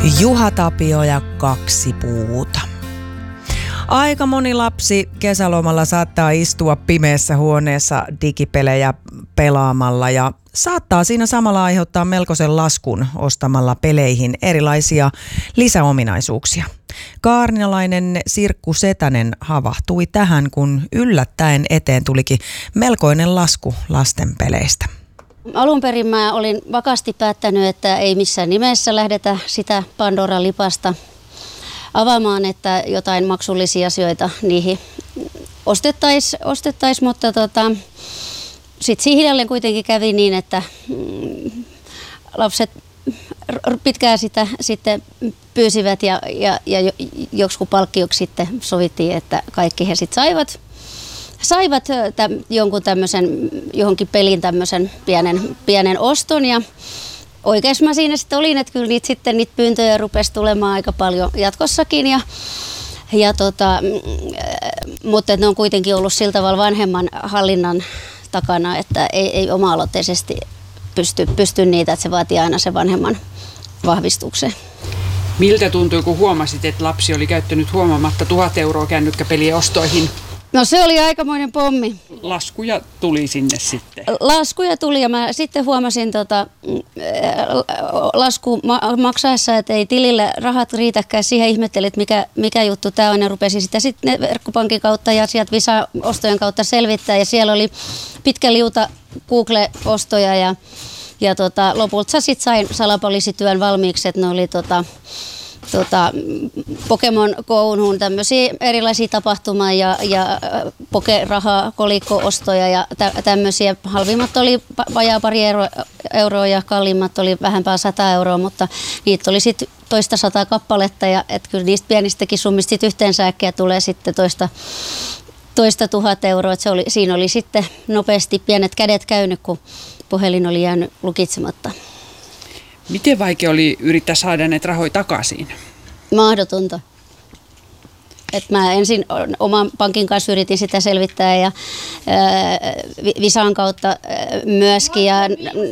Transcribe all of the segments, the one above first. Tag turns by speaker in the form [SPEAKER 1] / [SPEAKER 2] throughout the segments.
[SPEAKER 1] Juha Tapio ja kaksi puuta. Aika moni lapsi kesälomalla saattaa istua pimeässä huoneessa digipelejä pelaamalla ja saattaa siinä samalla aiheuttaa melkoisen laskun ostamalla peleihin erilaisia lisäominaisuuksia. Kaarnalainen Sirkku Setänen havahtui tähän, kun yllättäen eteen tulikin melkoinen lasku lasten peleistä.
[SPEAKER 2] Alun perin mä olin vakaasti päättänyt, että ei missään nimessä lähdetä sitä Pandoran lipasta avaamaan, että jotain maksullisia asioita niihin ostettaisiin, mutta sitten hiljalleen kuitenkin kävi niin, että lapset pitkään sitä sitten pyysivät ja joksikin palkkioksi sitten sovittiin, että kaikki he sitten saivat jonkun tämmöisen, johonkin pelin tämmöisen pienen oston ja oikeassa mä siinä sitten olin, että kyllä niitä pyyntöjä rupesi tulemaan aika paljon jatkossakin mutta ne on kuitenkin ollut sillä tavalla vanhemman hallinnan takana, että ei oma-aloitteisesti pysty niitä, että se vaatii aina sen vanhemman vahvistuksen.
[SPEAKER 3] Miltä tuntui, kun huomasit, että lapsi oli käyttänyt huomaamatta 1000 euroa kännykkäpelien ostoihin?
[SPEAKER 2] No se oli aikamoinen pommi.
[SPEAKER 3] Laskuja tuli sinne sitten?
[SPEAKER 2] Laskuja tuli ja mä sitten huomasin lasku maksaessa, että ei tilille rahat riitäkään. Siihen ihmettelin, että mikä juttu tämä on ja rupesin sitä sitten verkkopankin kautta ja sieltä Visa-ostojen kautta selvittää. Ja siellä oli pitkä liuta Google-ostoja ja lopulta sitten sain salapoliisityön valmiiksi, että ne oli Pokemon Go'hun tämmöisiä erilaisia tapahtumia ja pokerahaa, kolikko-ostoja ja tämmöisiä. Halvimmat oli vajaa pari euroa ja kalliimmat oli vähempää 100 euroa, mutta niitä oli sitten toista 100 kappaletta ja et kyllä niistä pienistäkin summista sit yhteensä äkkiä tulee sitten toista 1000 euroa. Et siinä oli sitten nopeasti pienet kädet käynyt, kun puhelin oli jäänyt lukitsematta.
[SPEAKER 3] Miten vaikea oli yrittää saada näitä rahoja takaisin?
[SPEAKER 2] Mahdotonta. Et mä ensin oman pankin kanssa yritin sitä selvittää ja Visan kautta myöskin ja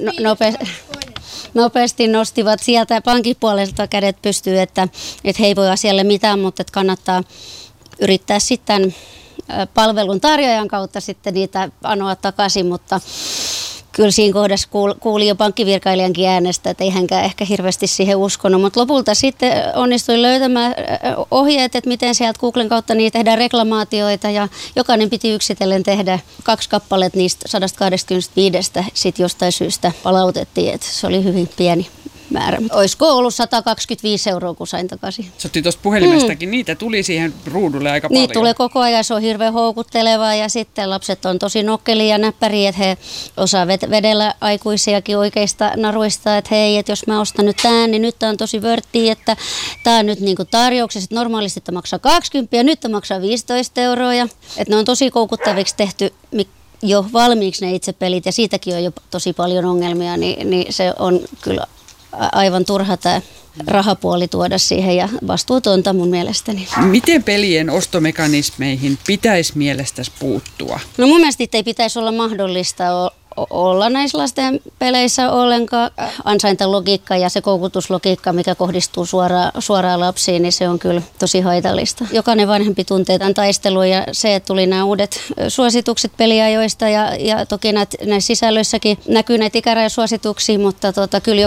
[SPEAKER 2] nopeasti nostivat sieltä pankin puolelta kädet pystyyn, että he ei voi asialle mitään, mutta kannattaa yrittää sitten palvelun tarjoajan kautta sitten niitä anoa takaisin, mutta kyllä siinä kohdassa kuuli jo pankkivirkailijankin äänestä, että ei hänkään ehkä hirveästi siihen uskonut, mutta lopulta sitten onnistuin löytämään ohjeet, että miten sieltä Googlen kautta niitä tehdään reklamaatioita ja jokainen piti yksitellen tehdä 2 kappaletta niistä 125 sitten jostain syystä palautettiin, että se oli hyvin pieni määrä. Olisiko ollut 125 euroa, kun sain takaisin.
[SPEAKER 3] Sä otti tuosta puhelimestakin, niitä tuli siihen ruudulle aika paljon.
[SPEAKER 2] Niitä tulee koko ajan, se on hirveän houkuttelevaa ja sitten lapset on tosi nokkelia ja näppäriä, että he osaa vedellä aikuisiakin oikeista naruista, että hei, että jos mä ostan nyt tämän, niin nyt tää on tosi vörttiä, että tää on nyt niinku tarjouksessa, että normaalisti tämä maksaa 20 ja nyt tämä maksaa 15 euroa. Että ne on tosi koukuttaviksi tehty jo valmiiksi ne itse pelit ja siitäkin on jo tosi paljon ongelmia, niin se on kyllä aivan turha tämä rahapuoli tuoda siihen ja vastuutonta mun mielestäni.
[SPEAKER 3] Miten pelien ostomekanismeihin pitäisi mielestäsi puuttua?
[SPEAKER 2] No mun mielestä ei pitäisi olla mahdollista olla näissä lasten peleissä ollenkaan. Ansaintalogiikka ja se koukutuslogiikka, mikä kohdistuu suoraan lapsiin, niin se on kyllä tosi haitallista. Jokainen vanhempi tuntee tämän taistelun ja se, että tuli nämä uudet suositukset peliajoista ja toki näissä sisällöissäkin näkyy näitä ikärajasuosituksia, mutta kyllä